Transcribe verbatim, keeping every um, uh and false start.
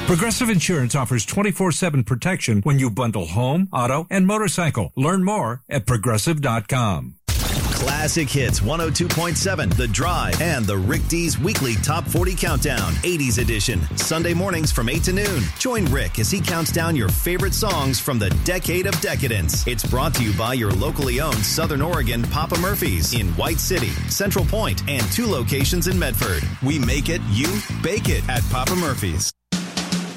Progressive Insurance offers twenty-four seven protection when you bundle home, auto, and motorcycle. Learn more at progressive dot com. Classic Hits one oh two point seven, The Drive, and the Rick D's weekly Top forty Countdown, eighties edition. Sunday mornings from eight to noon. Join Rick as he counts down your favorite songs from the decade of decadence. It's brought to you by your locally owned Southern Oregon Papa Murphy's in White City, Central Point, and two locations in Medford. We make it, you bake it at Papa Murphy's.